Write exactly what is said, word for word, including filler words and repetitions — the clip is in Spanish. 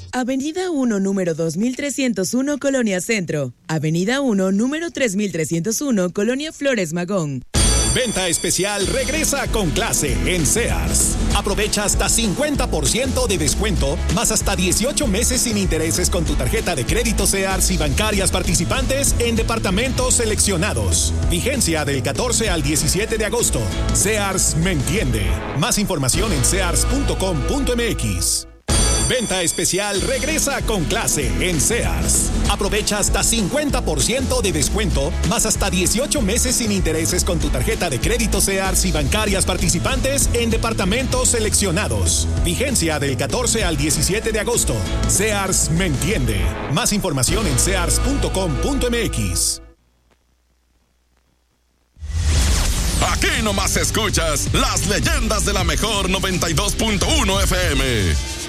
Avenida uno, número dos mil trescientos uno, Colonia Centro. Avenida uno, número tres mil trescientos uno, Colonia Flores Magón. Venta especial regresa con clase en Sears. Aprovecha hasta cincuenta por ciento de descuento, más hasta dieciocho meses sin intereses con tu tarjeta de crédito Sears y bancarias participantes en departamentos seleccionados. Vigencia del catorce al diecisiete de agosto. Sears me entiende. Más información en sears punto com punto m x. Venta especial regresa con clase en Sears. Aprovecha hasta cincuenta por ciento de descuento, más hasta dieciocho meses sin intereses con tu tarjeta de crédito Sears y bancarias participantes en departamentos seleccionados. Vigencia del catorce al diecisiete de agosto. Sears me entiende. Más información en sears punto com punto m x. Aquí nomás escuchas las leyendas de la mejor noventa y dos punto uno F M.